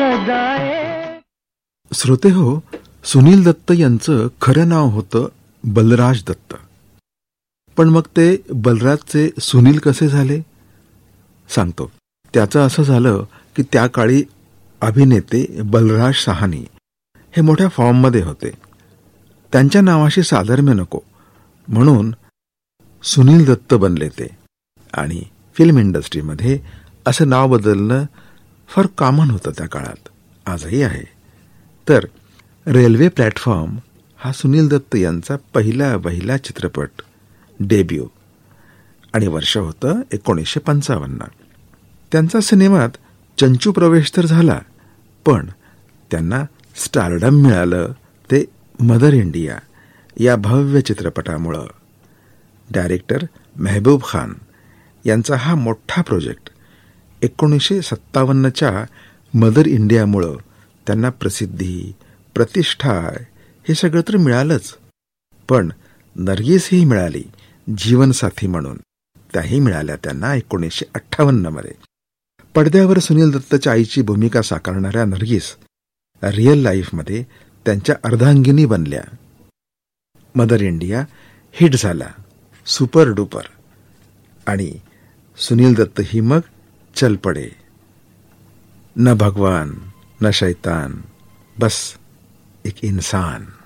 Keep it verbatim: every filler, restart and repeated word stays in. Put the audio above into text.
सदाए. श्रोते हो, सुनील दत्त यांचं खरं नाव होतं बलराज दत्त. पण मग ते बलराजचे सुनील कसे झाले सांगतो. त्याचं असं झालं की त्या काळी अभिनेते बलराज साहनी हे मोठ्या फॉर्ममध्ये होते. त्यांच्या नावाशी साधर्म्य नको म्हणून सुनील दत्त बनले ते. आणि फिल्म इंडस्ट्रीमध्ये असं नाव बदलणं फार कॉमन होतं त्या काळात, आजही आहे. तर रेल्वे प्लॅटफॉर्म हा सुनील दत्त यांचा पहिला पहिला चित्रपट, डेब्यू, आणि वर्ष होतं एकोणीसशे पंचावन्न. त्यांचा सिनेमात चंचू प्रवेश तर झाला, पण त्यांना स्टारडम मिळालं ते मदर इंडिया या भव्य चित्रपटामुळं. डायरेक्टर मेहबूब खान यांचा हा मोठा प्रोजेक्ट एकोणीसशे सत्तावन्नच्या मदर इंडियामुळं त्यांना प्रसिद्धी, प्रतिष्ठा हे सगळं तर मिळालंच, पण नर्गिसही मिळाली जीवनसाथी म्हणून. त्याही मिळाल्या त्यांना एकोणीसशे अठ्ठावन्नमध्ये. पडद्यावर सुनील दत्तच्या आईची भूमिका साकारणाऱ्या नर्गिस रिअल लाईफमध्ये त्यांच्या अर्धांगिनी बनल्या. मदर इंडिया हिट झाला, सुपर डुपर. आणि सुनील दत्त ही मग चल पडे. न भगवान न शैतान, बस एक इंसान.